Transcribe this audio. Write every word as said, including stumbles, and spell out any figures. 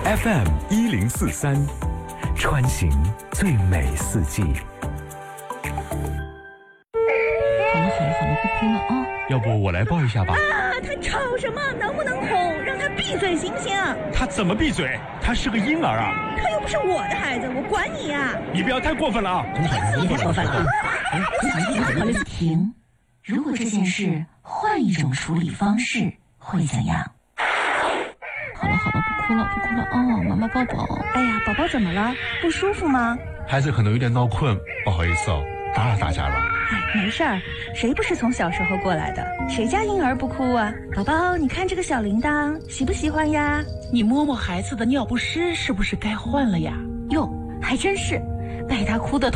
F M 一零四三，穿行最美四季。 好了好了好了，不哭了啊！ 要不我来抱一下吧？ 啊，他吵什么？能不能哄？让他闭嘴行不行？ 他怎么闭嘴？他是个婴儿啊！ 他又不是我的孩子，我管你呀、啊！ 你不要太过分了啊！ 你别过分了。停！如果这件事换一种处理方式，会怎样？好了好了，不哭了不哭了哦，妈妈抱抱。 哎呀，宝宝怎么了？不舒服吗？ 孩子可能有点闹困，不好意思哦，打扰大家了。 哎，没事儿，谁不是从小时候过来的？谁家婴儿不哭啊？宝宝，你看这个小铃铛，喜不喜欢呀？ 你摸摸孩子的尿不湿，是不是该换了呀？ 哟，还真是，被他哭得